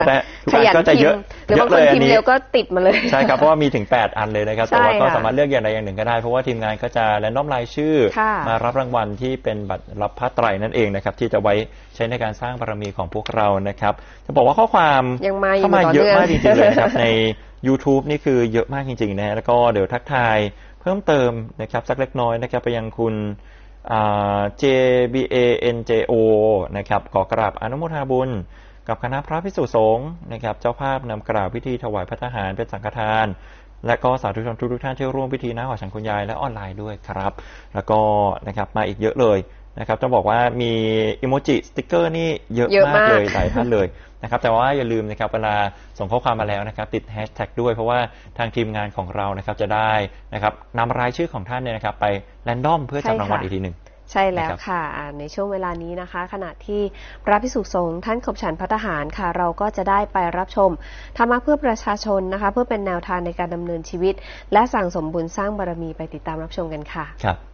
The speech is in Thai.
แต่ขยันก็จะเยอะหรือบางคนพิมพ์เร็วก็ติดมาเลยใช่ครับเพราะว่ามีถึง8อันเลยนะครับแต่ว่าก็สามารถเลือกอย่างใดอย่างหนึ่งก็ได้เพราะว่าทีมงานก็จะแรนดอมรายชื่อมารับรางวัลที่เป็นบัตรรับผ้าไตรนั่นเองนะครับที่จะไว้ใช้ในการสร้างบารมีของพวกเรานะครับจะบอกว่าข้อความเข้ามาเยอะมากจริงๆเลยนะครับใน YouTube นี่คือเยอะมากจริงๆนะแล้วก็เดี๋ยวทักทายเพิ่มเติมนะครับสักเล็กน้อยนะครับไปยังคุณJBANJO นะครับขอกราบอนุโมทนาบุญกับคณะพระภิกษุสงฆ์นะครับเจ้าภาพนำกราบพิธีถวายพระทหารเป็นสังฆทานและก็สาธุชนทุกท่านที่ร่วมพิธีน้าหอฉันคุณยายและออนไลน์ด้วยครับแล้วก็นะครับมาอีกเยอะเลยนะครับต้องบอกว่ามีอิโมจิสติ๊กเกอร์นี่เยอะมากเลยหลายท่านเลยนะครับแต่ว่าอย่าลืมนะครับเวลาส่งข้อความมาแล้วนะครับติดแฮชแท็กด้วยเพราะว่าทางทีมงานของเรานะครับจะได้นะครับนำรายชื่อของท่านเนี่ยนะครับไปแรนดอมเพื่อจับรางวัลอีกทีหนึ่งใช่แล้วค่ะในช่วงเวลานี้นะคะขณะที่พระภิกษุสงฆ์ท่านขบฉันภัตตาหารค่ะเราก็จะได้ไปรับชมธรรมะเพื่อประชาชนนะคะเพื่อเป็นแนวทางในการดำเนินชีวิตและสั่งสมบุญสร้างบารมีไปติดตามรับชมกันค่ะครับ